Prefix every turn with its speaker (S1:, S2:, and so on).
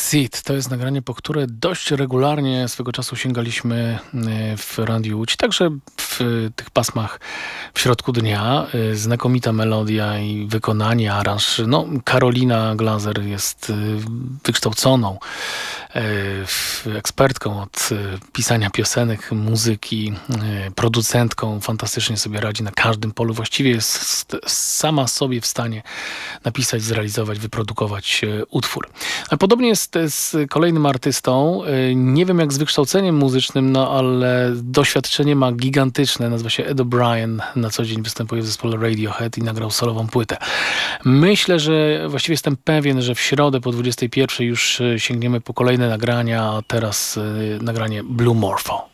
S1: Seed to jest nagranie, po które dość regularnie swego czasu sięgaliśmy w Radiu Łódź, także w tych pasmach w środku dnia. Znakomita melodia i wykonanie, aranż. No, Karolina Glaser jest wykształconą ekspertką od pisania piosenek, muzyki, producentką. Fantastycznie sobie radzi na każdym polu. Właściwie jest sama sobie w stanie napisać, zrealizować, wyprodukować utwór. A podobnie jest z kolejnym artystą. Nie wiem jak z wykształceniem muzycznym, no ale doświadczenie ma gigantyczne. Nazywa się Ed O'Brien. Na co dzień występuje w zespole Radiohead i nagrał solową płytę. Myślę, że właściwie jestem pewien, że w środę po 21 już sięgniemy po kolejne nagrania, a teraz nagranie Blue Morpho.